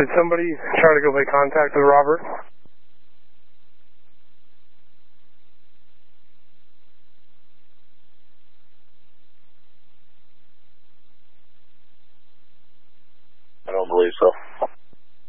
Did somebody try to go make contact with Robert? I don't believe so.